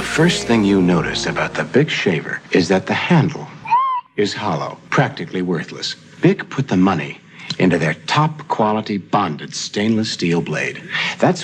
first thing you notice about the Bic shaver is that the handle is hollow, practically worthless. Bic put the money into their top quality bonded stainless steel blade. That's